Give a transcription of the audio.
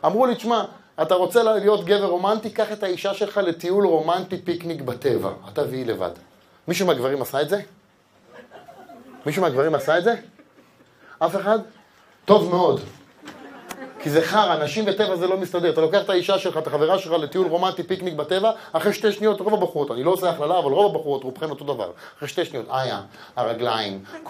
אמרו לי, תשמע, אתה רוצה להיות גבר רומנטי, קח את האישה שלך לטיול רומנטי פיקניק בטבע. אתה והיא לבד. מישהו מהגברים עשה את זה? מישהו מהגברים עשה את זה? אף אחד? טוב מאוד. כי זה חר, אנשים בטבע זה לא מסתדר. אתה לוקח את האישה שלך, את החברה שלך לטיול רומנטי פיקניק בטבע, אחרי 2 שניות רוב הבחורות, אני לא עושה הכללה, אבל רוב הבחורות רובכן אותו דבר. אחרי 2 שניות, הרגליים,